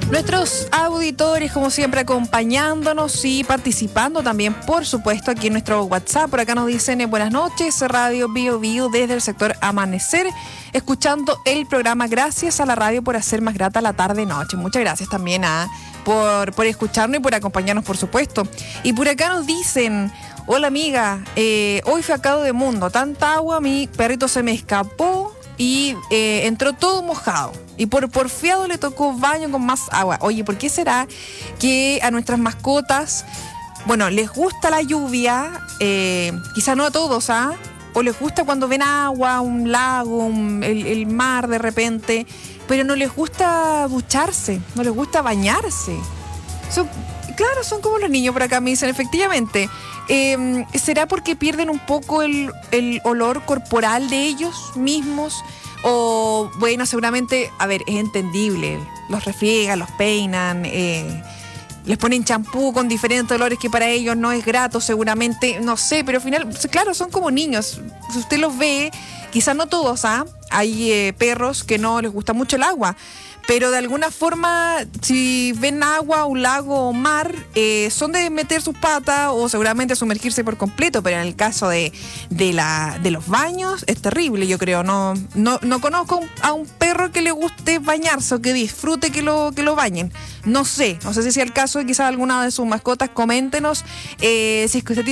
Nuestros auditores, como siempre, acompañándonos y participando también, por supuesto, aquí en nuestro WhatsApp. Por acá nos dicen buenas noches, Radio Bio Bio desde el sector Amanecer, escuchando el programa. Gracias a la radio por hacer más grata la tarde-noche. Muchas gracias también por escucharnos y por acompañarnos, por supuesto. Y por acá nos dicen: hola amiga, hoy fue a Cabo de Mundo, tanta agua, mi perrito se me escapó y entró todo mojado. Y por porfiado le tocó baño con más agua. Oye, ¿por qué será que a nuestras mascotas, bueno, les gusta la lluvia? Quizá no a todos, o les gusta cuando ven agua, un lago, el mar de repente, pero no les gusta ducharse, no les gusta bañarse. Claro, son como los niños por acá, me dicen, efectivamente. ¿Será porque pierden un poco el olor corporal de ellos mismos? O, bueno, seguramente, a ver, es entendible. Los refriegan, los peinan, les ponen champú con diferentes olores que para ellos no es grato, seguramente, no sé, pero al final, claro, son como niños. Si usted los ve, quizás no todos, hay perros que no les gusta mucho el agua. Pero de alguna forma, si ven agua, un lago o mar, son de meter sus patas o seguramente sumergirse por completo. Pero en el caso de los baños, es terrible, yo creo. No conozco a un perro que le guste bañarse o que disfrute que lo bañen. No sé si es el caso de quizás alguna de sus mascotas. Coméntenos si es que usted tiene